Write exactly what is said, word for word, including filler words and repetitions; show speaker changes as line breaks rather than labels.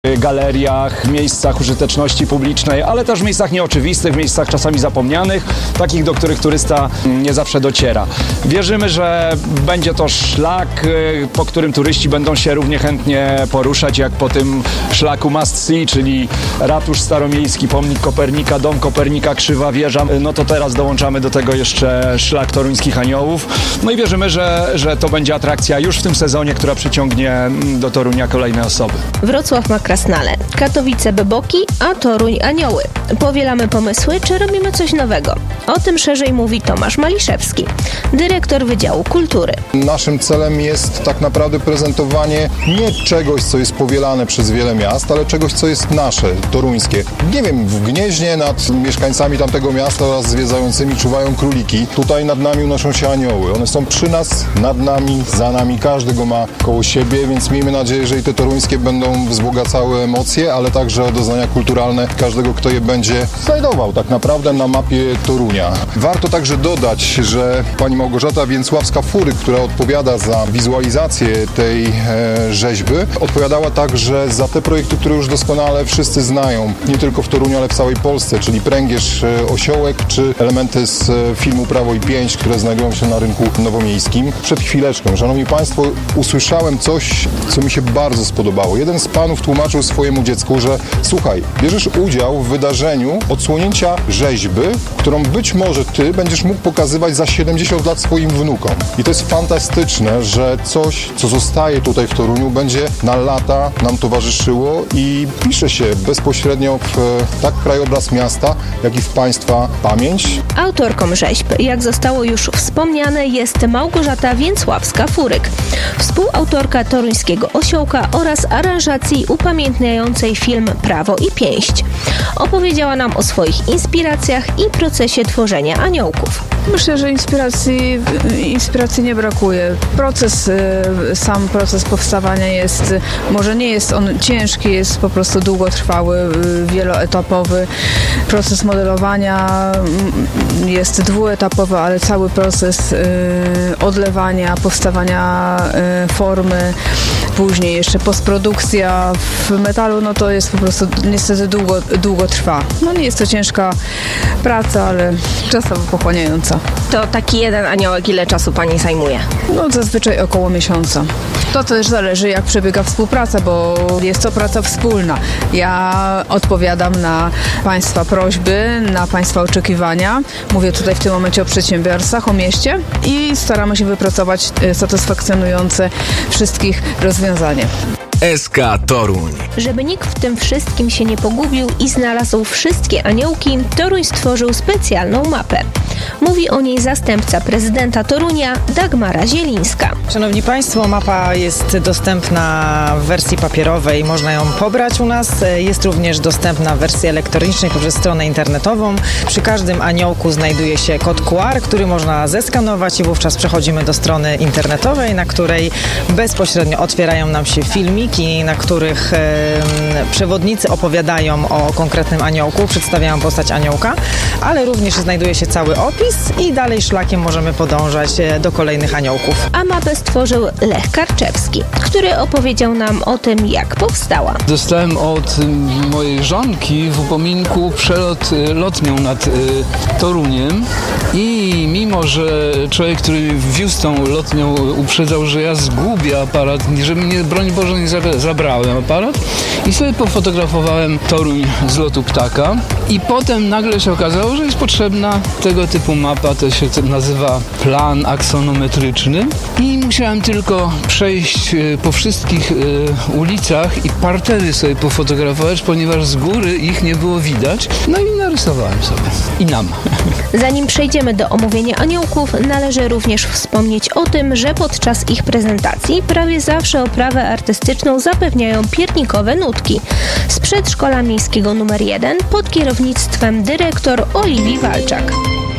galeriach, miejscach użyteczności publicznej, ale też w miejscach nieoczywistych, w miejscach czasami zapomnianych, takich, do których turysta nie zawsze dociera. Wierzymy, że będzie to szlak, po którym turyści będą się równie chętnie poruszać, jak po tym szlaku Must See, czyli Ratusz Staromiejski, Pomnik Kopernika, Dom Kopernika, Krzywa Wieża. No to teraz dołączamy do tego jeszcze szlak Toruńskich Aniołów. No i wierzymy, że, że to będzie atrakcja już w tym sezonie, która przyciągnie do Torunia kolejne osoby.
Wrocław ma Krasnale, Katowice Beboki, a Toruń Anioły. Powielamy pomysły, czy robimy coś nowego? O tym szerzej mówi Tomasz Maliszewski, dyrektor Wydziału Kultury.
Naszym celem jest tak naprawdę prezentowanie nie czegoś, co jest powielane przez wiele miast, ale czegoś, co jest nasze, toruńskie. Nie wiem, w Gnieźnie nad mieszkańcami tamtego miasta oraz zwiedzającymi czuwają króliki. Tutaj nad nami unoszą się anioły. One są przy nas, nad nami, za nami. Każdy go ma koło siebie, więc miejmy nadzieję, że i te toruńskie będą wzbogacały emocje, ale także doznania kulturalne każdego, kto je będzie znajdował tak naprawdę na mapie Torunia. Warto także dodać, że pani Małgorzata Więcławska-Furyk, która odpowiada za wizualizację tej e, rzeźby, odpowiadała także za te projekty, które już doskonale wszyscy znają, nie tylko w Toruniu, ale w całej Polsce, czyli Pręgierz e, Osiołek, czy elementy z e, filmu Prawo i pięć, które znajdują się na rynku nowomiejskim. Przed chwileczką, szanowni państwo, usłyszałem coś, co mi się bardzo spodobało. Jeden z panów tłumaczył swojemu dziecku, że słuchaj, bierzesz udział w wydarzeniu odsłonięcia rzeźby, którą być może ty będziesz mógł pokazywać za siedemdziesiąt lat swoim wnukom. I to jest fantastyczne, że coś, co zostaje tutaj w Toruniu, będzie na lata nam towarzyszyło i pisze się bezpośrednio w tak krajobraz miasta, jak i w państwa pamięć.
Autorką rzeźb, jak zostało już wspomniane, jest Małgorzata Więcławska-Furyk, współautorka Toruńskiego Osiołka oraz aranżacji upamiętniającej film Prawo i pięść. Opowiedziała nam o swoich inspiracjach i procesie tworzenia aniołków.
Myślę, że inspiracji, inspiracji nie brakuje. Proces, sam proces powstawania jest, może nie jest on ciężki, jest po prostu długotrwały, wieloetapowy. Proces modelowania jest dwuetapowy, ale cały proces odlewania, powstawania formy, później jeszcze postprodukcja w metalu, no to jest po prostu niestety długo, długo trwa. No nie jest to ciężka praca, ale czasowo pochłaniająca.
To taki jeden aniołek ile czasu pani zajmuje?
No zazwyczaj około miesiąca. To też zależy, jak przebiega współpraca, bo jest to praca wspólna. Ja odpowiadam na państwa prośby, na państwa oczekiwania. Mówię tutaj w tym momencie o przedsiębiorcach, o mieście i staramy się wypracować satysfakcjonujące wszystkich rozwiązanie.
S K Toruń.
Żeby nikt w tym wszystkim się nie pogubił i znalazł wszystkie aniołki, Toruń stworzył specjalną mapę. Mówi o niej zastępca prezydenta Torunia Dagmara Zielińska.
Szanowni Państwo, mapa jest dostępna w wersji papierowej, można ją pobrać u nas. Jest również dostępna w wersji elektronicznej poprzez stronę internetową. Przy każdym aniołku znajduje się kod Q R, który można zeskanować i wówczas przechodzimy do strony internetowej, na której bezpośrednio otwierają nam się filmiki, na których e, przewodnicy opowiadają o konkretnym aniołku, przedstawiają postać aniołka, ale również znajduje się cały opis i dalej szlakiem możemy podążać do kolejnych aniołków.
A mapę stworzył Lech Karczewski, który opowiedział nam o tym, jak powstała.
Dostałem od mojej żonki w upominku przelot lotnią nad y, Toruniem i mimo, że człowiek, który wiózł tą lotnią, uprzedzał, że ja zgubię aparat, żeby mnie, broń Boże, nie zabrałem aparat i sobie pofotografowałem Toruń z lotu ptaka i potem nagle się okazało, że jest potrzebna tego typu mapa, to się nazywa plan aksonometryczny i musiałem tylko przejść po wszystkich ulicach i partery sobie pofotografować, ponieważ z góry ich nie było widać, no i narysowałem sobie i nam.
Zanim przejdziemy do omówienia aniołków, należy również wspomnieć o tym, że podczas ich prezentacji prawie zawsze oprawę artystyczną zapewniają piernikowe nutki z przedszkola miejskiego numer jeden pod kierownictwem dyrektor Oliwii Walczak.